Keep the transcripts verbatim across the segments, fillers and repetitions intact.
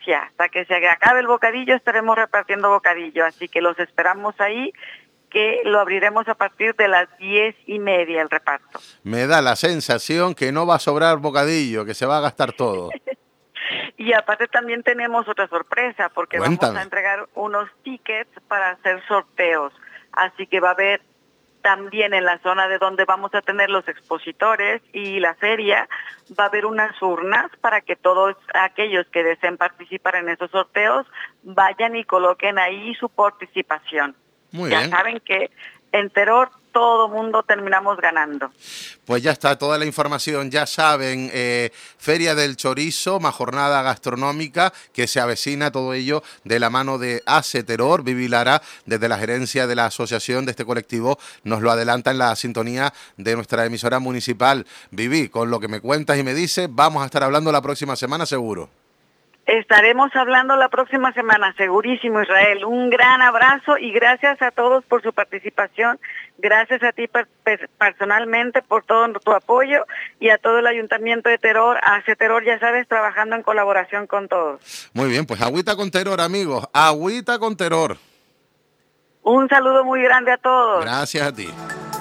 ansia. Hasta que se acabe el bocadillo estaremos repartiendo bocadillo, así que los esperamos ahí, que lo abriremos a partir de las diez y media el reparto. Me da la sensación que no va a sobrar bocadillo, que se va a gastar todo. Y aparte también tenemos otra sorpresa, porque Cuéntame. Vamos a entregar unos tickets para hacer sorteos. Así que va a haber también en la zona de donde vamos a tener los expositores y la feria, va a haber unas urnas para que todos aquellos que deseen participar en esos sorteos vayan y coloquen ahí su participación. Muy ya bien. saben que en Teror todo mundo terminamos ganando. Pues ya está, toda la información, ya saben, eh, Feria del Chorizo, más jornada gastronómica que se avecina, todo ello de la mano de ACE Teror. Vivi Lara, desde la gerencia de la asociación de este colectivo, nos lo adelanta en la sintonía de nuestra emisora municipal. Vivi, con lo que me cuentas y me dices, vamos a estar hablando la próxima semana seguro. Estaremos hablando la próxima semana, segurísimo, Israel. Un gran abrazo y gracias a todos por su participación. Gracias a ti per personalmente por todo tu apoyo y a todo el Ayuntamiento de Teror, ACE Teror, ya sabes, trabajando en colaboración con todos. Muy bien, pues agüita con Teror, amigos, agüita con Teror. Un saludo muy grande a todos. Gracias a ti.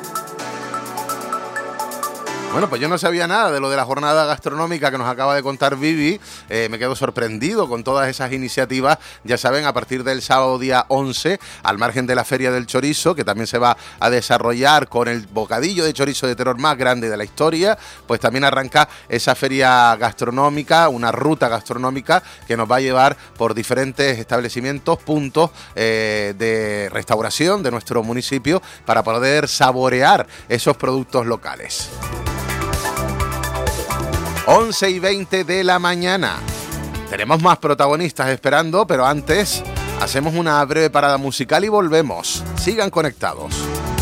Bueno, pues yo no sabía nada de lo de la jornada gastronómica que nos acaba de contar Vivi. Eh, me quedo sorprendido con todas esas iniciativas. Ya saben, a partir del sábado día once, al margen de la Feria del Chorizo, que también se va a desarrollar con el bocadillo de chorizo de Teror más grande de la historia, pues también arranca esa feria gastronómica, una ruta gastronómica que nos va a llevar por diferentes establecimientos, puntos eh, de restauración de nuestro municipio para poder saborear esos productos locales. once y veinte de la mañana. Tenemos más protagonistas esperando, pero antes hacemos una breve parada musical y volvemos. Sigan conectados.